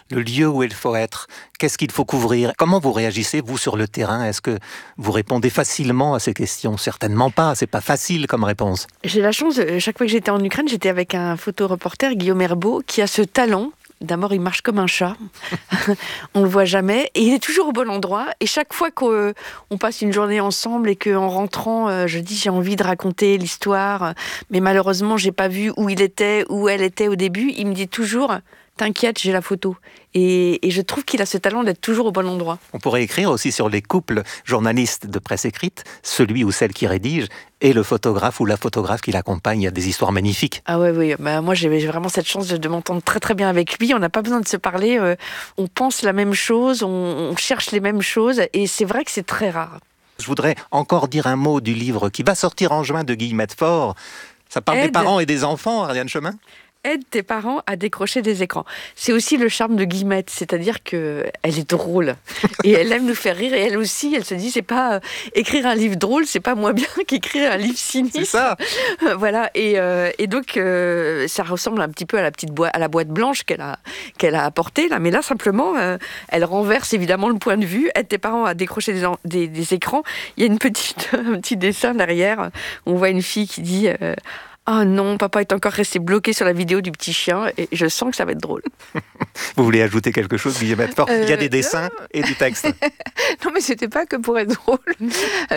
le lieu où il faut être, qu'est-ce qu'il faut couvrir. Comment vous réagissez, vous, sur le terrain? Est-ce que vous répondez facilement à ces questions? Certainement pas, c'est pas facile comme réponse. J'ai la chance, chaque fois que j'étais en Ukraine, j'étais avec un photoreporter, Guillaume Herbeau, qui a ce talent. D'abord, il marche comme un chat. On le voit jamais. Et il est toujours au bon endroit. Et chaque fois qu'on passe une journée ensemble et qu'en rentrant, je dis j'ai envie de raconter l'histoire, mais malheureusement, j'ai pas vu où il était, où elle était au début, il me dit toujours t'inquiète, j'ai la photo. Et je trouve qu'il a ce talent d'être toujours au bon endroit. On pourrait écrire aussi sur les couples journalistes de presse écrite, celui ou celle qui rédige et le photographe ou la photographe qui l'accompagne. Il y a des histoires magnifiques. Ah ouais, oui. Bah, moi, j'ai vraiment cette chance de m'entendre très très bien avec lui. On n'a pas besoin de se parler. On pense la même chose, on cherche les mêmes choses. Et c'est vrai que c'est très rare. Je voudrais encore dire un mot du livre qui va sortir en juin de Guillemette Faure. Ça parle des parents et des enfants, Ariane Chemin. Aide tes parents à décrocher des écrans. C'est aussi le charme de Guillemette, c'est-à-dire qu'elle est drôle et elle aime nous faire rire et elle aussi, elle se dit c'est pas écrire un livre drôle, c'est pas moins bien qu'écrire un livre cynique. C'est ça. Voilà et donc ça ressemble un petit peu à la boîte blanche qu'elle a apportée là, mais là simplement elle renverse évidemment le point de vue. Aide tes parents à décrocher des écrans. Il y a un petit dessin derrière. On voit une fille qui dit ah non, papa est encore resté bloqué sur la vidéo du petit chien et je sens que ça va être drôle. Vous voulez ajouter quelque chose, Guillemette Faure? Il y a des dessins et du texte. Non, mais c'était pas que pour être drôle.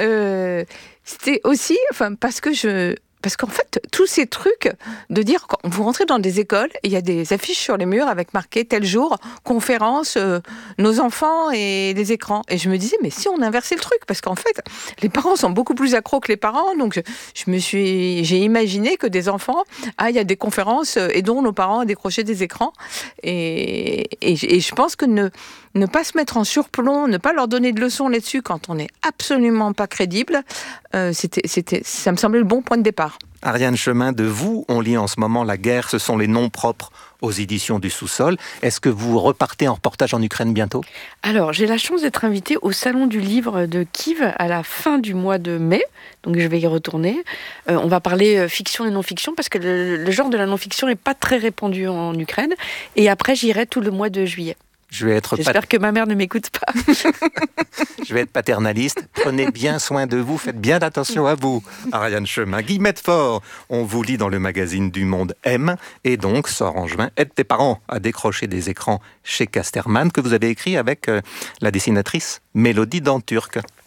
C'était aussi, parce qu'en fait, tous ces trucs de dire, quand vous rentrez dans des écoles, il y a des affiches sur les murs avec marqué tel jour, conférence, nos enfants et les écrans. Et je me disais, mais si on inversait le truc, parce qu'en fait, les parents sont beaucoup plus accros que les parents, donc j'ai imaginé que des enfants aillent à des conférences et dont nos parents ont décroché des écrans. Et je pense que ne pas se mettre en surplomb, ne pas leur donner de leçons là-dessus quand on n'est absolument pas crédible, ça me semblait le bon point de départ. Ariane Chemin, de vous, on lit en ce moment La guerre, ce sont les noms propres aux éditions du Sous-sol. Est-ce que vous repartez en reportage en Ukraine bientôt? Alors, j'ai la chance d'être invitée au Salon du Livre de Kiev à la fin du mois de mai, donc je vais y retourner. On va parler fiction et non-fiction, parce que le genre de la non-fiction n'est pas très répandu en Ukraine. Et après, j'irai tout le mois de juillet. J'espère que ma mère ne m'écoute pas. Je vais être paternaliste. Prenez bien soin de vous, faites bien attention à vous. Ariane Chemin, Guillemette Faure, on vous lit dans le magazine du Monde M, et donc sort en juin Aide tes parents à décrocher des écrans chez Casterman, que vous avez écrit avec la dessinatrice Mélodie Danturc.